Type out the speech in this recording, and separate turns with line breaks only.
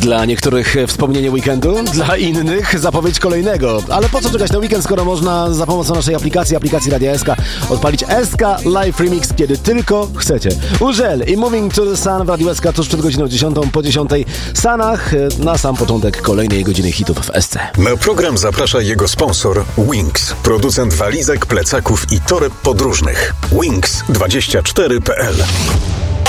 Dla niektórych wspomnienie weekendu, dla innych zapowiedź kolejnego. Ale po co czekać na weekend, skoro można za pomocą naszej aplikacji Radia SK odpalić SK Live Remix, kiedy tylko chcecie. Użel i Moving to the Sun w Radiu SK tuż przed godziną 10 po 10. Sanach na sam początek kolejnej godziny hitów w SC.
Na program zaprasza jego sponsor Wings, producent walizek, plecaków i toreb podróżnych. Wings24.pl